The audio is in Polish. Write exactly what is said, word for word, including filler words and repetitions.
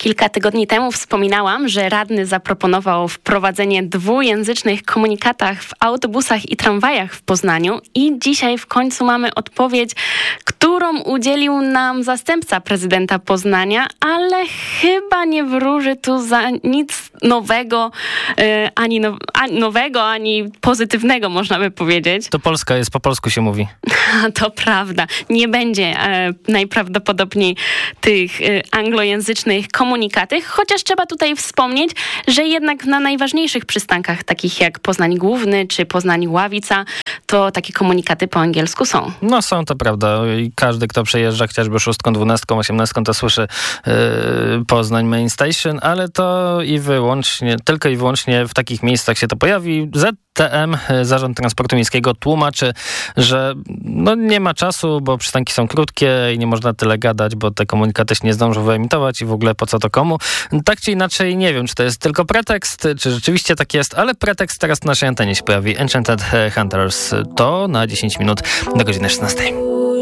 Kilka tygodni temu wspominałam, że radny zaproponował wprowadzenie dwujęzycznych komunikatach w autobusach i tramwajach w Poznaniu i dzisiaj w końcu mamy odpowiedź, którą udzielił nam zastępca prezydenta Poznania, ale chyba nie wróży tu za nic nowego, e, ani, now, ani nowego, ani pozytywnego, można by powiedzieć. To Polska jest, po polsku się mówi. To prawda. Nie będzie e, najprawdopodobniej tych e, anglojęzycznych komunikatów, chociaż trzeba tutaj wspomnieć, że jednak na najważniejszych przystankach, takich jak Poznań Główny czy Poznań Ławica, to takie komunikaty po angielsku są. No są, to prawda. I każdy, kto przejeżdża chociażby szóstką, dwunastką, osiemnastką, to słyszy yy, Poznań Main Station, ale to i wyłącznie, tylko i wyłącznie w takich miejscach się to pojawi. Z T M, Zarząd Transportu Miejskiego, tłumaczy, że no nie ma czasu, bo przystanki są krótkie i nie można tyle gadać, bo te komunikaty się nie zdążą wyemitować i w ogóle po co to komu. Tak czy inaczej, nie wiem, czy to jest tylko pretekst, czy rzeczywiście tak jest, ale pretekst teraz na naszej antenie się pojawi. Enchanted Hunters to na dziesięć minut do godziny szesnastej.